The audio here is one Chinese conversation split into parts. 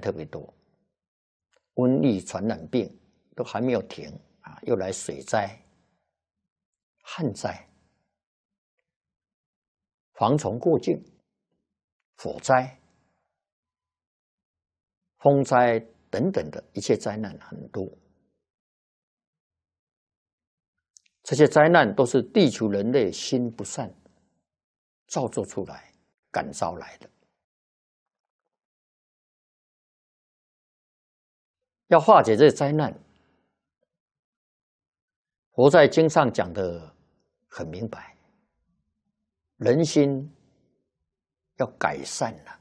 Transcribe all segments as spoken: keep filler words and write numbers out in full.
特别多，瘟疫、传染病都还没有停啊，又来水灾、旱灾、蝗虫过境、火灾、风灾等等的一切灾难很多。这些灾难都是地球人类心不善造作出来、感召来的。要化解这些灾难，佛在经上讲的很明白，人心要改善了。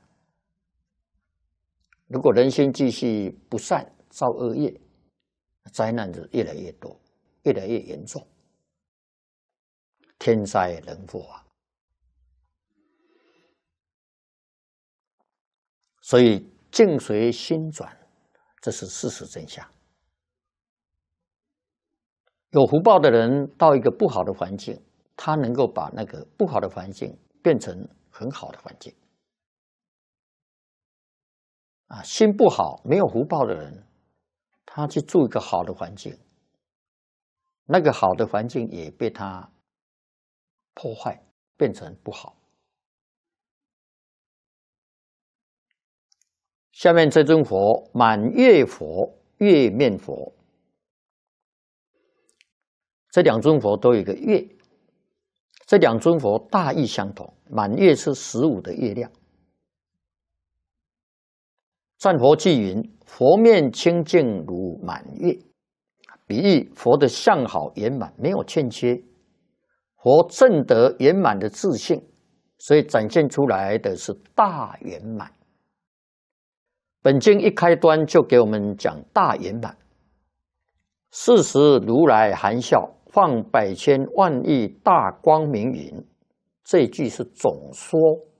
如果人心继续不善，造恶业，灾难就越来越多，越来越严重。天灾人祸啊！所以境随心转，这是事实真相。有福报的人到一个不好的环境，他能够把那个不好的环境变成很好的环境。啊，心不好、没有福报的人，他去住一个好的环境，那个好的环境也被他破坏，变成不好。下面这尊佛满月佛、月面佛，这两尊佛都有一个月，这两尊佛大意相同。满月是十五的月亮。赞佛偈云：“佛面清净如满月”，比喻佛的相好圆满，没有欠缺。佛证得圆满的自性，所以展现出来的是大圆满。本经一开端就给我们讲大圆满。是时如来含笑，放百千万亿大光明云。这一句是总说，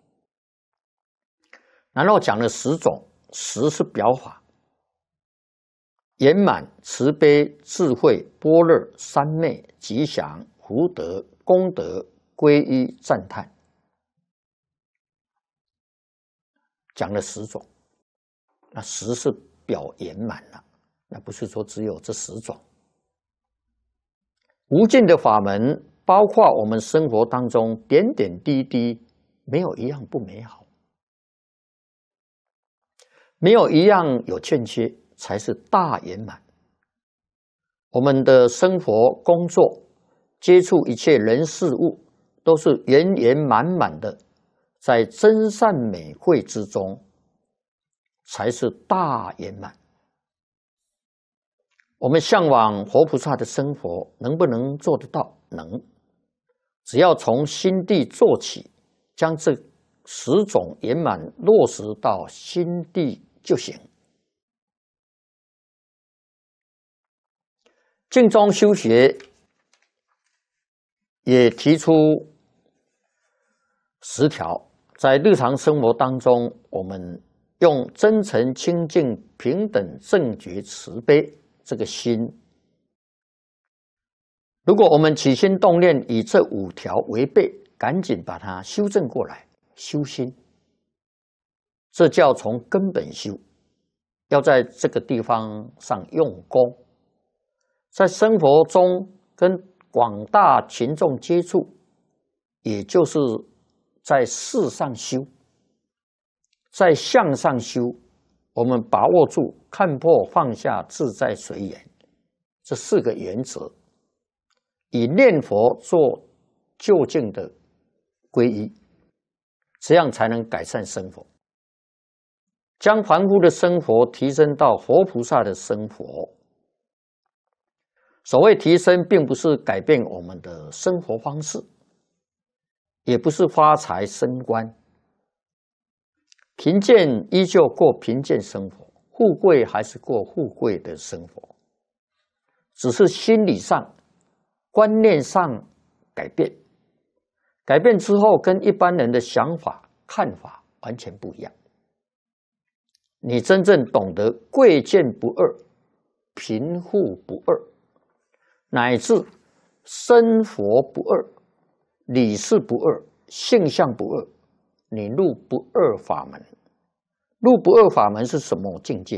然后讲了十种，十是表法，圆满、慈悲、智慧、般若、三昧、吉祥、福德、功德、皈依、赞叹，讲了十种。那十是表圆满了，那不是说只有这十种。无尽的法门，包括我们生活当中点点滴滴，没有一样不美好，没有一样有欠缺，才是大圆满。我们的生活、工作、接触一切人事物，都是圆圆满满的，在真善美慧之中，才是大圆满。我们向往活菩萨的生活，能不能做得到？能。只要从心地做起，将这十种圆满落实到心地就行。净宗修学也提出十条，在日常生活当中，我们用真诚、清净、平等、正觉、慈悲这个心，如果我们起心动念以这五条为备，赶紧把它修正过来，修心，这叫从根本修，要在这个地方上用功，在生活中跟广大群众接触，也就是在事上修，在相上修，我们把握住看破放下自在随缘这四个原则，以念佛做究竟的皈依，这样才能改善生活，将凡夫的生活提升到活菩萨的生活。所谓提升，并不是改变我们的生活方式，也不是发财升官，贫贱依旧过贫贱生活，富贵还是过富贵的生活，只是心理上、观念上改变，改变之后跟一般人的想法、看法完全不一样。你真正懂得贵贱不二，贫富不二，乃至生佛不二，理事不二，性相不二，你入不二法门， 入不二法门是什么境界？